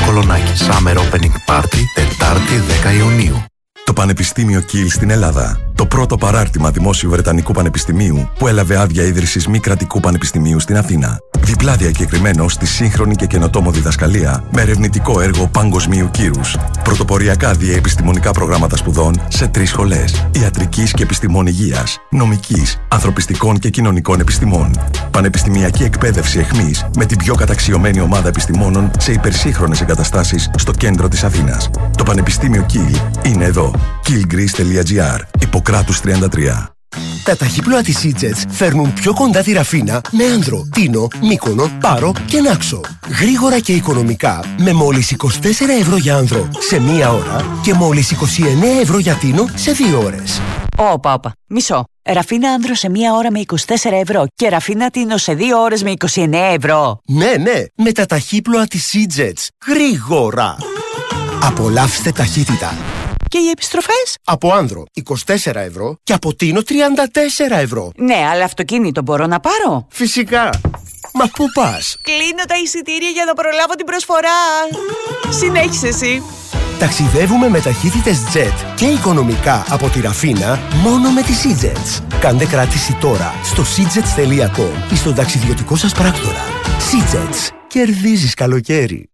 Απολλωνάκη Summer Opening Party, Τετάρτη 10 Ιουνίου. Το Πανεπιστήμιο Kiel στην Ελλάδα. Το πρώτο παράρτημα Δημόσιου Βρετανικού Πανεπιστημίου που έλαβε άδεια ίδρυσης μη κρατικού πανεπιστημίου στην Αθήνα. Διπλά διακεκριμένο στη σύγχρονη και καινοτόμο διδασκαλία με ερευνητικό έργο παγκοσμίου κύρους. Πρωτοποριακά διαεπιστημονικά προγράμματα σπουδών σε 3 σχολές: ιατρικής και επιστημών υγείας, νομικής, ανθρωπιστικών και κοινωνικών επιστημών. Πανεπιστημιακή εκπαίδευση εχμής με την πιο καταξιωμένη ομάδα επιστημόνων σε υπερσύγχρονες εγκαταστάσεις στο κέντρο της Αθήνας. Το Πανεπιστήμιο Kiel είναι εδώ. kielgreece.gr. Ιπποκράτους 33. Τα ταχύπλοα της EasyJet φέρνουν πιο κοντά τη Ραφίνα με Άνδρο, Τίνο, Μύκονο, Πάρο και Νάξο. Γρήγορα και οικονομικά με μόλις 24 ευρώ για Άνδρο σε 1 ώρα και μόλις 29 ευρώ για Τίνο σε 2 ώρες. Όπα, μισό. Ραφίνα Άνδρο σε 1 ώρα με 24 ευρώ και Ραφίνα Τίνο σε 2 ώρες με 29 ευρώ. Ναι, με τα ταχύπλοα της EasyJet. Γρήγορα. Απολαύστε ταχύτητα. Και οι επιστροφές? Από Άνδρο 24 ευρώ και από Τίνο 34 ευρώ. Ναι, αλλά αυτοκίνητο μπορώ να πάρω? Φυσικά. Μα πού πας? Κλείνω τα εισιτήρια για να προλάβω την προσφορά. Συνέχισε εσύ. Ταξιδεύουμε με ταχύτητες jet και οικονομικά από τη Ραφίνα μόνο με τις EasyJets. Κάντε κράτηση τώρα στο seajets.com ή στον ταξιδιωτικό σας πράκτορα. EasyJets. Κερδίζεις καλοκαίρι.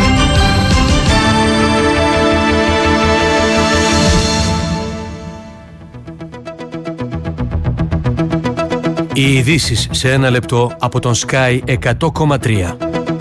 Οι ειδήσεις σε 1 λεπτό από τον Sky 100,3.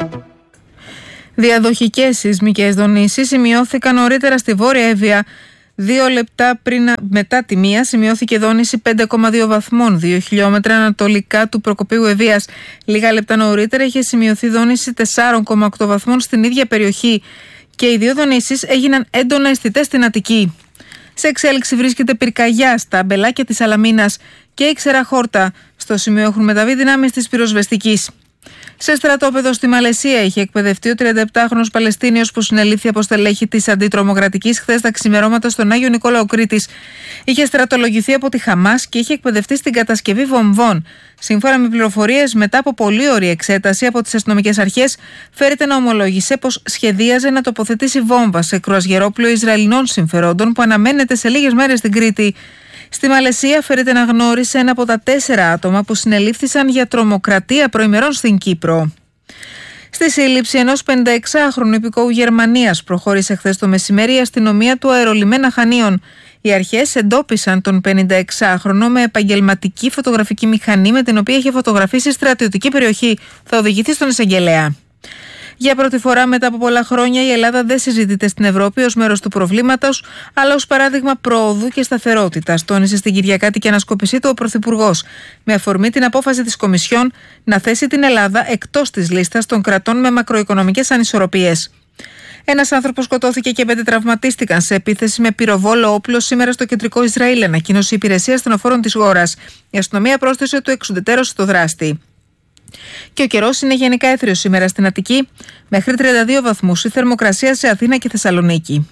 Διαδοχικές σεισμικές δονήσεις σημειώθηκαν νωρίτερα στη Βόρεια Εύβοια. 2 λεπτά μετά τη μία σημειώθηκε δόνηση 5,2 βαθμών, 2 χιλιόμετρα ανατολικά του Προκοπίου Ευβοίας. Λίγα λεπτά νωρίτερα είχε σημειωθεί δόνηση 4,8 βαθμών στην ίδια περιοχή και οι 2 δονήσεις έγιναν έντονα αισθητές στην Αττική. Σε εξέλιξη βρίσκεται πυρκαγιά στα αμπελάκια της Σαλαμίνας και ήξερα χόρτα. Στο σημείο έχουν μεταβεί δυνάμεις της πυροσβεστικής. Σε στρατόπεδο στη Μαλαισία είχε εκπαιδευτεί ο 37χρονος Παλαιστίνιος που συνελήφθη από στελέχη της αντιτρομοκρατικής χθες τα ξημερώματα στον Άγιο Νικόλαο Κρήτης. Είχε στρατολογηθεί από τη Χαμάς και είχε εκπαιδευτεί στην κατασκευή βομβών. Σύμφωνα με πληροφορίες, μετά από πολύ ωρή εξέταση από τις αστυνομικές αρχές, φέρεται να ομολόγησε πως σχεδίαζε να τοποθετήσει βόμβα σε κρουαζιερόπλοιο Ισραηλινών συμφερόντων που αναμένεται σε λίγες μέρες στην Κρήτη. Στη Μαλαισία φέρεται να γνώρισε ένα από τα 4 άτομα που συνελήφθησαν για τρομοκρατία προημερών στην Κύπρο. Στη σύλληψη ενός 56χρονου υπηκόου Γερμανίας προχώρησε χθες το μεσημέρι η αστυνομία του αερολιμένα Χανίων. Οι αρχές εντόπισαν τον 56χρονο με επαγγελματική φωτογραφική μηχανή με την οποία είχε φωτογραφίσει στρατιωτική περιοχή. Θα οδηγηθεί στον εισαγγελέα. Για πρώτη φορά μετά από πολλά χρόνια η Ελλάδα δεν συζητείται στην Ευρώπη ως μέρος του προβλήματος, αλλά ως παράδειγμα προόδου και σταθερότητας, τόνισε στην Κυριακάτικη ανασκόπησή του ο Πρωθυπουργός, με αφορμή την απόφαση της Κομισιόν να θέσει την Ελλάδα εκτός της λίστας των κρατών με μακροοικονομικές ανισορροπίες. Ένας άνθρωπος σκοτώθηκε και 5 τραυματίστηκαν σε επίθεση με πυροβόλο όπλο σήμερα στο κεντρικό Ισραήλ, ανακοίνωσε η Υπηρεσία Ασθενοφόρων της χώρας. Η αστυνομία πρόσθεσε το εξουδετερώσε το δράστη. Και ο καιρός είναι γενικά έθριος σήμερα στην Αττική, μέχρι 32 βαθμούς η θερμοκρασία σε Αθήνα και Θεσσαλονίκη.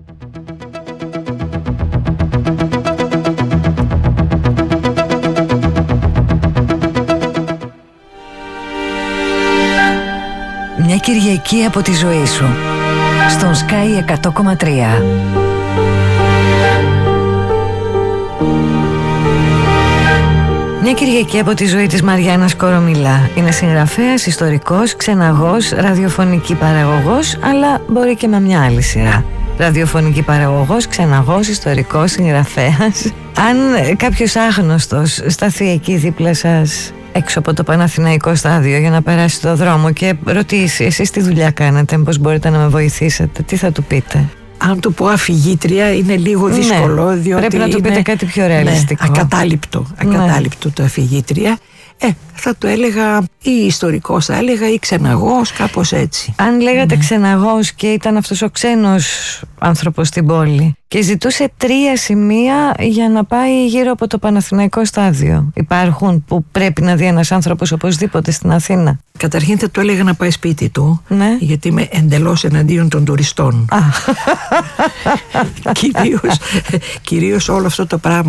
Μια Κυριακή από τη ζωή σου στον Sky 100,3. Μια Κυριακή από τη ζωή της Μαριάννας Κορομιλά. Είναι συγγραφέας, ιστορικός, ξεναγός, ραδιοφωνική παραγωγός, αλλά μπορεί και με μια άλλη σειρά. Ραδιοφωνική παραγωγός, ξεναγός, ιστορικός, συγγραφέας. Αν κάποιος άγνωστος σταθεί εκεί δίπλα σας, έξω από το Παναθηναϊκό στάδιο για να περάσει το δρόμο και ρωτήσει εσείς τι δουλειά κάνετε, πώς μπορείτε να με βοηθήσετε, τι θα του πείτε? Αν του πω αφηγήτρια είναι λίγο δύσκολο, ναι, διότι πρέπει να του πείτε κάτι πιο ρεαλιστικό. Ναι, ακατάληπτο το αφηγήτρια. Θα το έλεγα ή ιστορικός, θα έλεγα, ή ξεναγός, κάπως έτσι. Αν λέγατε ξεναγός και ήταν αυτός ο ξένος άνθρωπος στην πόλη και ζητούσε 3 σημεία για να πάει γύρω από το Παναθηναϊκό στάδιο, υπάρχουν που πρέπει να δει ένας άνθρωπος οπωσδήποτε στην Αθήνα? Καταρχήν θα του έλεγα να πάει σπίτι του, ναι, γιατί είμαι εντελώς εναντίον των τουριστών. Κυρίως όλο αυτό το πράγμα.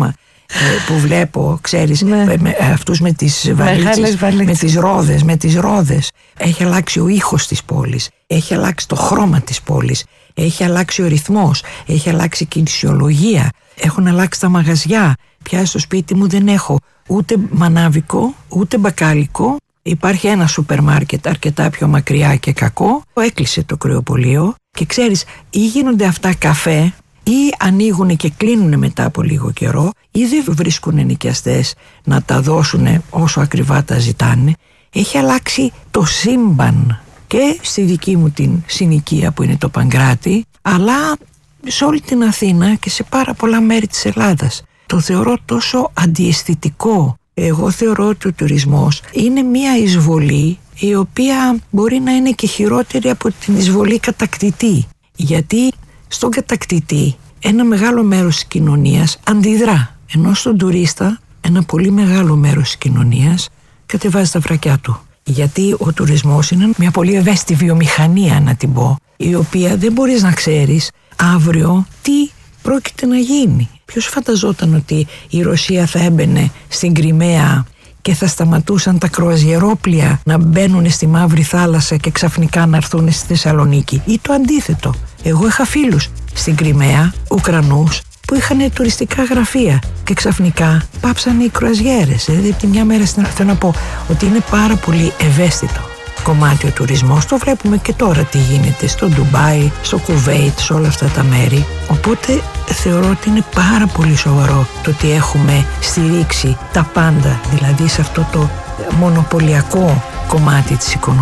που βλέπω, ξέρεις, αυτούς με τις βαλίτσες, με τις ρόδες. Έχει αλλάξει ο ήχος της πόλης, έχει αλλάξει το χρώμα της πόλης, έχει αλλάξει ο ρυθμός, έχει αλλάξει η κινησιολογία, έχουν αλλάξει τα μαγαζιά. Πια στο σπίτι μου δεν έχω ούτε μανάβικο, ούτε μπακάλικο. Υπάρχει ένα σούπερ μάρκετ αρκετά πιο μακριά και κακό. Έκλεισε το κρεοπωλείο και ξέρεις, ή γίνονται αυτά καφέ, ή ανοίγουν και κλείνουν μετά από λίγο καιρό, ή δεν βρίσκουν ενοικιαστές να τα δώσουν όσο ακριβά τα ζητάνε. Έχει αλλάξει το σύμπαν και στη δική μου την συνοικία που είναι το Παγκράτη, αλλά σε όλη την Αθήνα και σε πάρα πολλά μέρη της Ελλάδας. Το θεωρώ τόσο αντιαισθητικό. Εγώ θεωρώ ότι ο τουρισμός είναι μια εισβολή η οποία μπορεί να είναι και χειρότερη από την εισβολή κατακτητή. Γιατί στον κατακτητή ένα μεγάλο μέρος της κοινωνίας αντιδρά, ενώ στον τουρίστα ένα πολύ μεγάλο μέρος της κοινωνίας κατεβάζει τα βρακιά του. Γιατί ο τουρισμός είναι μια πολύ ευαίσθητη βιομηχανία, να την πω, η οποία δεν μπορείς να ξέρεις αύριο τι πρόκειται να γίνει. Ποιος φανταζόταν ότι η Ρωσία θα έμπαινε στην Κριμαία και θα σταματούσαν τα κρουαζιερόπλια να μπαίνουν στη Μαύρη Θάλασσα και ξαφνικά να έρθουν στη Θεσσαλονίκη, ή το αντίθετο. Εγώ είχα φίλους στην Κριμαία, Ουκρανούς, που είχαν τουριστικά γραφεία και ξαφνικά πάψανε οι κρουαζιέρες. Δηλαδή από τη μια μέρα στην άλλη, θέλω να πω ότι είναι πάρα πολύ ευαίσθητο κομμάτι ο τουρισμός. Το βλέπουμε και τώρα τι γίνεται στο Ντουμπάι, στο Κουβέιτ, σε όλα αυτά τα μέρη. Οπότε θεωρώ ότι είναι πάρα πολύ σοβαρό το ότι έχουμε στηρίξει τα πάντα, δηλαδή σε αυτό το μονοπωλιακό κομμάτι της οικονομίας.